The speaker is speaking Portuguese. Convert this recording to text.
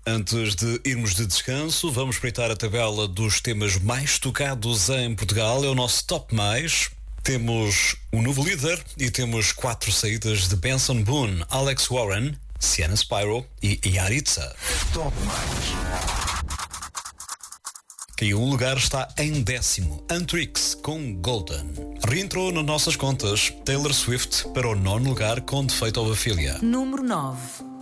Antes de irmos de descanso, vamos espreitar a tabela dos temas mais tocados em Portugal. É o nosso Top Mais. Temos um novo líder e temos 4 saídas de Benson Boone, Alex Warren, Sienna Spyro e Yaritza. Top Mais. Caiu um lugar, está em 10º, Antrix com Golden. Reentrou nas nossas contas Taylor Swift para o 9º lugar com Defeito of Ophelia. Número 9.